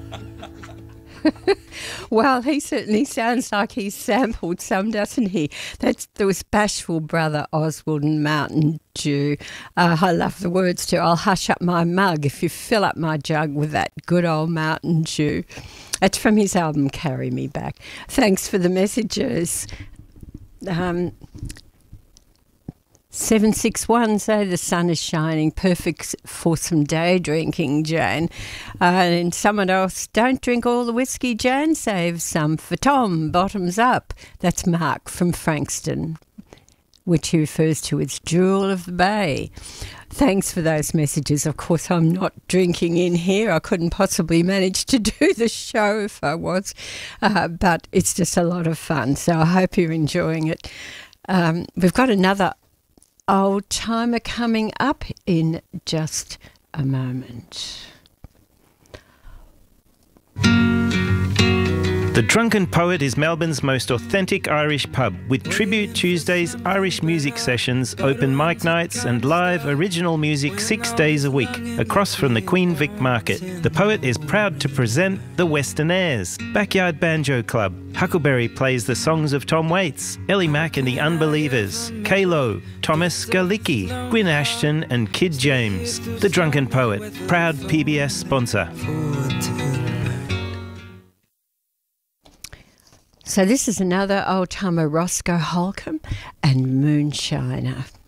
Well, he certainly sounds like he's sampled some, doesn't he? There was Bashful Brother Oswald and Mountain Dew. I love the words too. I'll hush up my mug if you fill up my jug with that good old Mountain Dew. That's from his album Carry Me Back. Thanks for the messages. 761 say the sun is shining, perfect for some day drinking, Jane. And someone else, don't drink all the whiskey, Jane, save some for Tom, bottoms up. That's Mark from Frankston, which he refers to as Jewel of the Bay. Thanks for those messages. Of course, I'm not drinking in here. I couldn't possibly manage to do the show if I was, but it's just a lot of fun. So I hope you're enjoying it. We've got another old timer coming up in just a moment. The Drunken Poet is Melbourne's most authentic Irish pub, with Tribute Tuesdays, Irish music sessions, open mic nights and live original music 6 days a week, across from the Queen Vic Market. The Poet is proud to present the Western Airs, Backyard Banjo Club. Huckleberry plays the songs of Tom Waits, Ellie Mack and the Unbelievers, K-Lo, Thomas Galicki, Gwyn Ashton and Kid James. The Drunken Poet, proud PBS sponsor. So this is another old-timer, Roscoe Holcomb and Moonshiner.